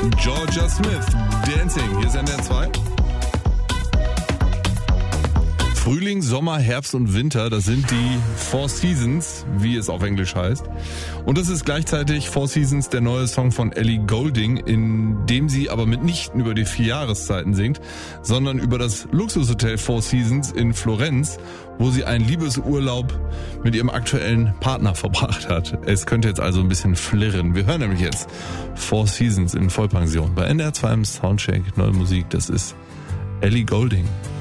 Georgia Smith, Dancing. Hier ist NDR 2. Frühling, Sommer, Herbst und Winter, das sind die Four Seasons, wie es auf Englisch heißt. Und das ist gleichzeitig Four Seasons, der neue Song von Ellie Goulding, in dem sie aber mitnichten über die 4 Jahreszeiten singt, sondern über das Luxushotel Four Seasons in Florenz, wo sie einen Liebesurlaub mit ihrem aktuellen Partner verbracht hat. Es könnte jetzt also ein bisschen flirren. Wir hören nämlich jetzt Four Seasons in Vollpension bei NDR 2 im Soundcheck. Neue Musik, das ist Ellie Goulding.